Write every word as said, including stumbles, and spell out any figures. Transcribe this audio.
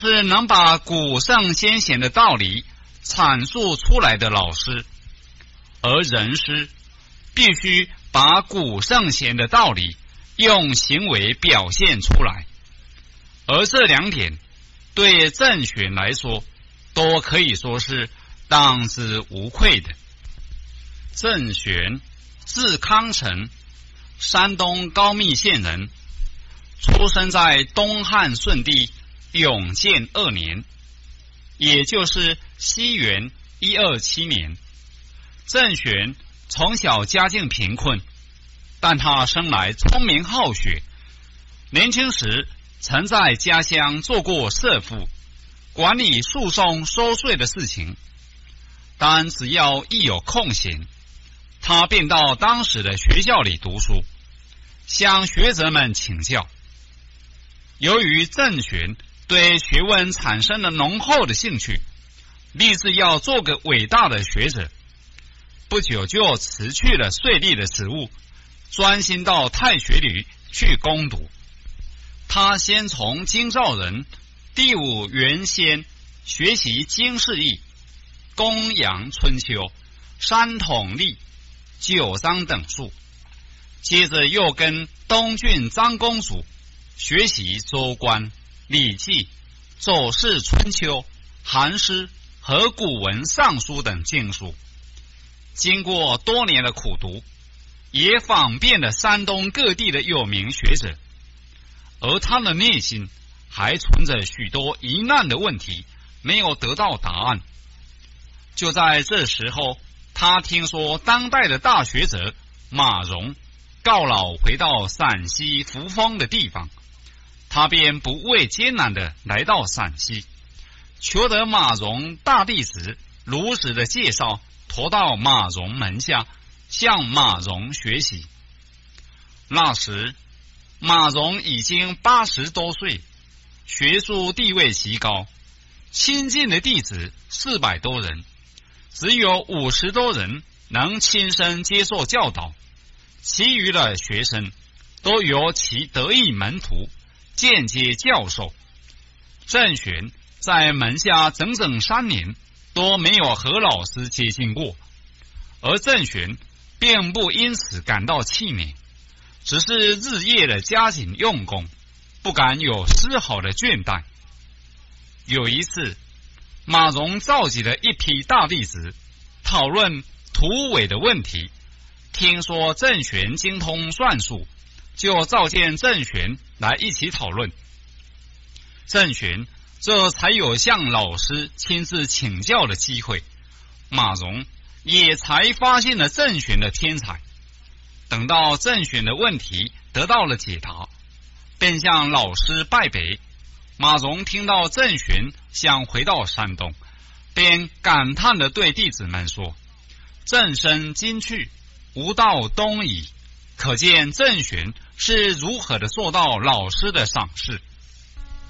是能把古圣先贤的道理阐述出来的老师，而人师必须把古圣贤的道理用行为表现出来，而这两点对郑玄来说都可以说是当之无愧的。郑玄字康成，山东高密县人，出生在东汉顺帝永建二年，也就是西元一二七年。郑玄从小家境贫困，但他生来聪明好学，年轻时曾在家乡做过社夫，管理诉讼收税的事情。但只要一有空闲，他便到当时的学校里读书，向学者们请教。由于郑玄对学问产生了浓厚的兴趣，立志要做个伟大的学者，不久就辞去了税吏的职务，专心到太学里去攻读。他先从京兆人第五元先学习经世易、公羊春秋、三统历、九章等术，接着又跟东郡张公主学习周官、礼记、周氏春秋、韩诗和古文尚书等经书。经过多年的苦读，也访遍了山东各地的有名学者，而他的内心还存着许多疑难的问题，没有得到答案。就在这时候，他听说当代的大学者马融告老回到陕西扶风的地方，他便不畏艰难的来到陕西，求得马融大弟子卢子的介绍，投到马融门下，向马融学习。那时马融已经八十多岁，学术地位极高，亲近的弟子四百多人，只有五十多人能亲身接受教导，其余的学生都由其得意门徒间接教授。郑玄在门下整整三年都没有和老师接近过，而郑玄并不因此感到气馁，只是日夜的加紧用功，不敢有丝毫的倦怠。有一次，马融召集了一批大弟子讨论图伪的问题，听说郑玄精通算术，就召见郑玄来一起讨论。郑玄这才有向老师亲自请教的机会，马融也才发现了郑玄的天才。等到郑玄的问题得到了解答，便向老师拜北。马融听到郑玄想回到山东，便感叹地对弟子们说：“郑生今去，吾道东矣。”可见郑玄是如何的受到老师的赏识。